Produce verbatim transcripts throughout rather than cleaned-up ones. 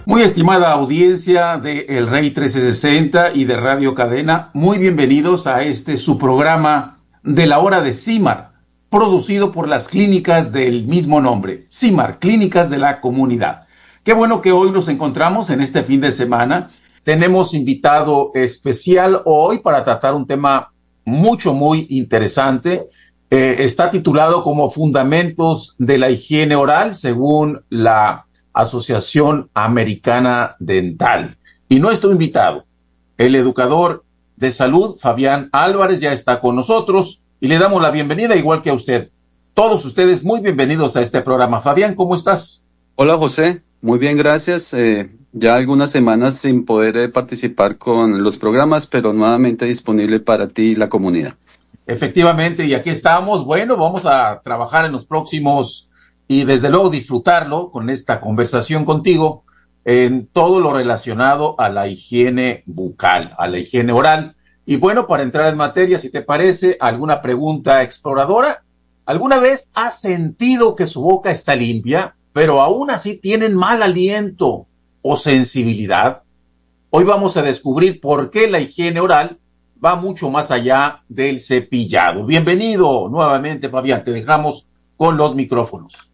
Muy estimada audiencia de El Rey trescientos sesenta y de Radio Cadena, muy bienvenidos a este su programa de la hora de CIMAR, producido por las clínicas del mismo nombre, CIMAR, Clínicas de la Comunidad. Qué bueno que hoy nos encontramos en este fin de semana. Tenemos invitado especial hoy para tratar un tema mucho, muy interesante. Eh, está titulado como Fundamentos de la Higiene Oral, según la Asociación Americana Dental. Y nuestro invitado, el educador de salud, Fabián Álvarez, ya está con nosotros y le damos la bienvenida, igual que a usted. Todos ustedes muy bienvenidos a este programa. Fabián, ¿cómo estás? Hola, José. Muy bien, gracias. Eh, ya algunas semanas sin poder eh, participar con los programas, pero nuevamente disponible para ti y la comunidad. Efectivamente, y aquí estamos. Bueno, vamos a trabajar en los próximos y desde luego disfrutarlo con esta conversación contigo en todo lo relacionado a la higiene bucal, a la higiene oral. Y bueno, para entrar en materia, si te parece, alguna pregunta exploradora. ¿Alguna vez has sentido que su boca está limpia, pero aún así tienen mal aliento o sensibilidad? Hoy vamos a descubrir por qué la higiene oral va mucho más allá del cepillado. Bienvenido nuevamente, Fabián, te dejamos con los micrófonos.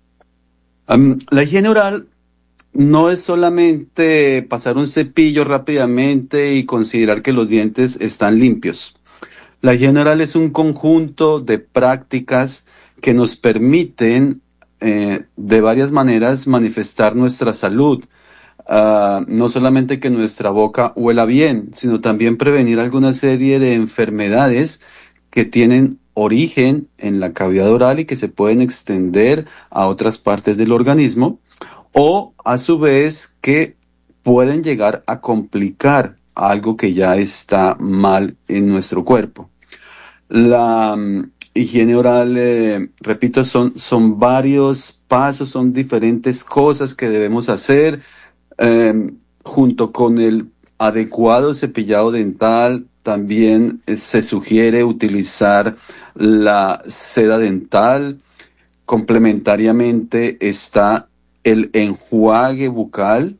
Um, la higiene oral no es solamente pasar un cepillo rápidamente y considerar que los dientes están limpios. La higiene oral es un conjunto de prácticas que nos permiten eh, de varias maneras manifestar nuestra salud. Uh, no solamente que nuestra boca huela bien, sino también prevenir alguna serie de enfermedades que tienen origen en la cavidad oral y que se pueden extender a otras partes del organismo, o a su vez que pueden llegar a complicar algo que ya está mal en nuestro cuerpo. La um, higiene oral, eh, repito, son, son varios pasos, son diferentes cosas que debemos hacer. Eh, junto con el adecuado cepillado dental, también eh, se sugiere utilizar la seda dental. Complementariamente está el enjuague bucal,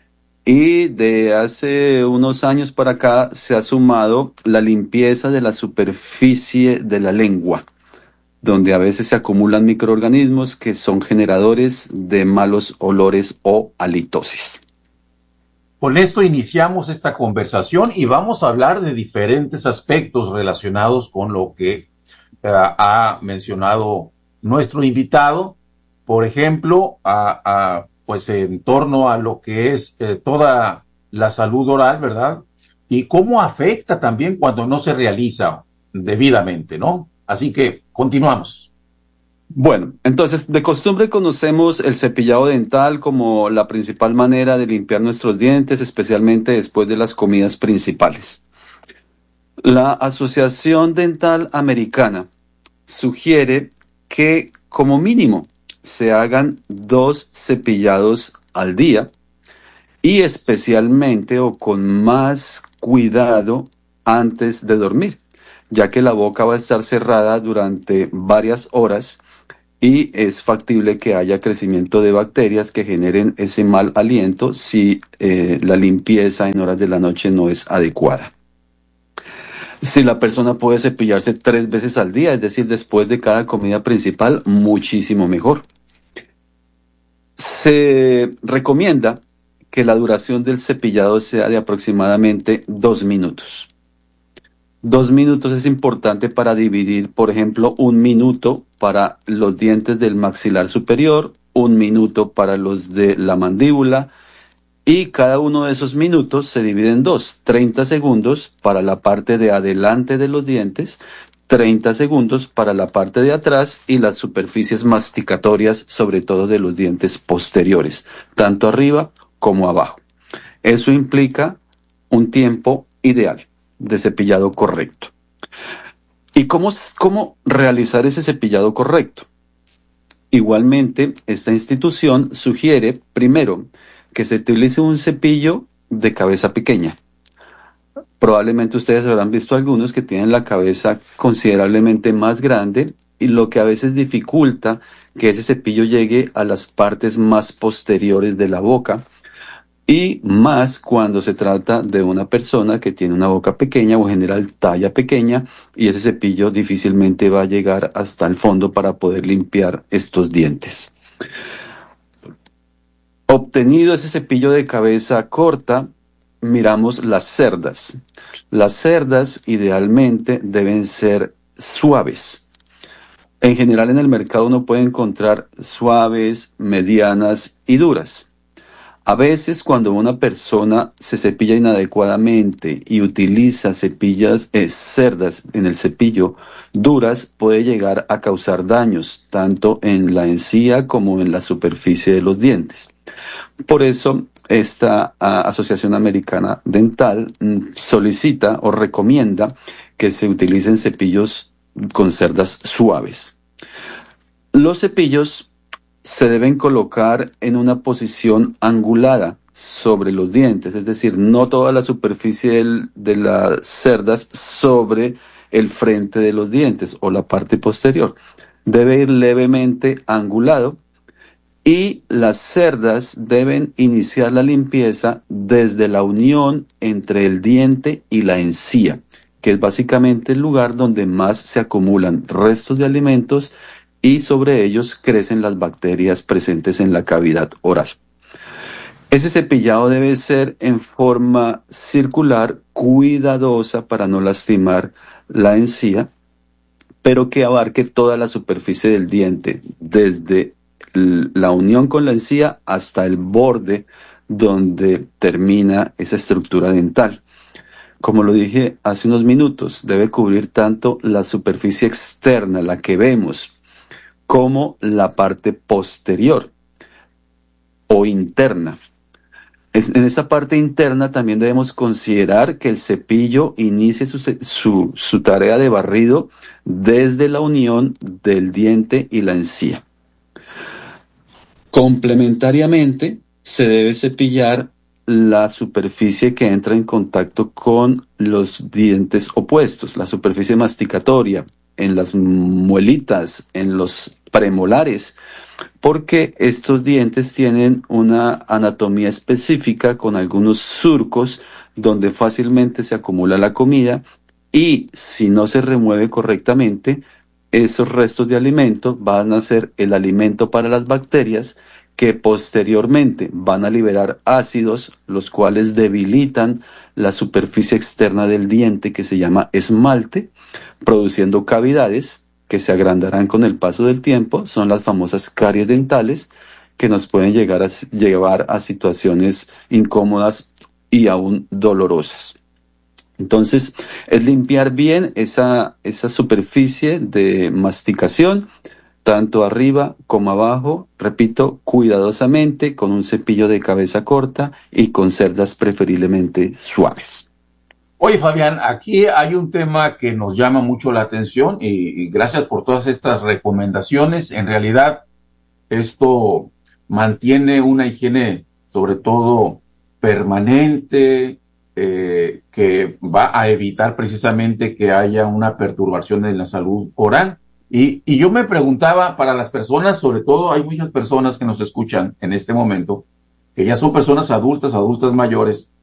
y de hace unos años para acá se ha sumado la limpieza de la superficie de la lengua, donde a veces se acumulan microorganismos que son generadores de malos olores o halitosis. Con esto iniciamos esta conversación y vamos a hablar de diferentes aspectos relacionados con lo que uh, ha mencionado nuestro invitado. Por ejemplo, a, a, pues en torno a lo que es eh, toda la salud oral, ¿verdad? Y cómo afecta también cuando no se realiza debidamente, ¿no? Así que continuamos. Bueno, entonces, de costumbre conocemos el cepillado dental como la principal manera de limpiar nuestros dientes, especialmente después de las comidas principales. La Asociación Dental Americana sugiere que, como mínimo, se hagan dos cepillados al día, y especialmente o con más cuidado antes de dormir, ya que la boca va a estar cerrada durante varias horas y es factible que haya crecimiento de bacterias que generen ese mal aliento si eh, la limpieza en horas de la noche no es adecuada. Si la persona puede cepillarse tres veces al día, es decir, después de cada comida principal, muchísimo mejor. Se recomienda que la duración del cepillado sea de aproximadamente dos minutos. Dos minutos es importante para dividir, por ejemplo, un minuto para los dientes del maxilar superior, un minuto para los de la mandíbula, y cada uno de esos minutos se divide en dos, treinta segundos para la parte de adelante de los dientes, treinta segundos para la parte de atrás y las superficies masticatorias, sobre todo de los dientes posteriores, tanto arriba como abajo. Eso implica un tiempo ideal de cepillado correcto. ¿Y cómo, cómo realizar ese cepillado correcto? Igualmente, esta institución sugiere, primero, que se utilice un cepillo de cabeza pequeña. Probablemente ustedes habrán visto algunos que tienen la cabeza considerablemente más grande, y lo que a veces dificulta que ese cepillo llegue a las partes más posteriores de la boca. y más cuando se trata de una persona que tiene una boca pequeña o en general talla pequeña, y ese cepillo difícilmente va a llegar hasta el fondo para poder limpiar estos dientes. Obtenido ese cepillo de cabeza corta, miramos las cerdas. Las cerdas idealmente deben ser suaves. En general en el mercado uno puede encontrar suaves, medianas y duras. A veces cuando una persona se cepilla inadecuadamente y utiliza cepillas, eh, cerdas en el cepillo duras, puede llegar a causar daños tanto en la encía como en la superficie de los dientes. Por eso esta uh, Asociación Americana Dental mm, solicita o recomienda que se utilicen cepillos con cerdas suaves. Los cepillos se deben colocar en una posición angulada sobre los dientes, es decir, no toda la superficie del, de las cerdas sobre el frente de los dientes o la parte posterior. Debe ir levemente angulado y las cerdas deben iniciar la limpieza desde la unión entre el diente y la encía, que es básicamente el lugar donde más se acumulan restos de alimentos y sobre ellos crecen las bacterias presentes en la cavidad oral. Ese cepillado debe ser en forma circular, cuidadosa para no lastimar la encía, pero que abarque toda la superficie del diente, desde la unión con la encía hasta el borde donde termina esa estructura dental. Como lo dije hace unos minutos, debe cubrir tanto la superficie externa, la que vemos, como la parte posterior o interna. En esa parte interna también debemos considerar que el cepillo inicie su, su, su tarea de barrido desde la unión del diente y la encía. Complementariamente, se debe cepillar la superficie que entra en contacto con los dientes opuestos, la superficie masticatoria, en las muelitas, en los premolares, porque estos dientes tienen una anatomía específica con algunos surcos donde fácilmente se acumula la comida y si no se remueve correctamente, esos restos de alimento van a ser el alimento para las bacterias que posteriormente van a liberar ácidos, los cuales debilitan la superficie externa del diente que se llama esmalte, produciendo cavidades que se agrandarán con el paso del tiempo. Son las famosas caries dentales que nos pueden llegar a llevar a situaciones incómodas y aún dolorosas. Entonces, es limpiar bien esa, esa superficie de masticación, tanto arriba como abajo, repito, cuidadosamente, con un cepillo de cabeza corta y con cerdas preferiblemente suaves. Oye, Fabián, aquí hay un tema que nos llama mucho la atención y, y gracias por todas estas recomendaciones. En realidad, esto mantiene una higiene, sobre todo permanente, eh, que va a evitar precisamente que haya una perturbación en la salud oral. Y, y yo me preguntaba, para las personas, sobre todo hay muchas personas que nos escuchan en este momento, que ya son personas adultas, adultas mayores,